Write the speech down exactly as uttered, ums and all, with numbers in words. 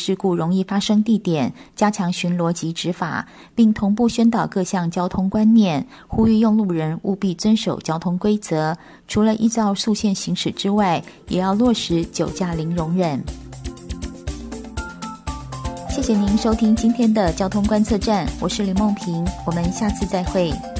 事故容易发生地点，加强巡逻及执法，并同步宣导各项交通观念，呼吁用路人务必遵守交通规则。除了依照速限行驶之外，也要落实酒驾零容忍。谢谢您收听今天的交通观测站，我是林梦萍，我们下次再会。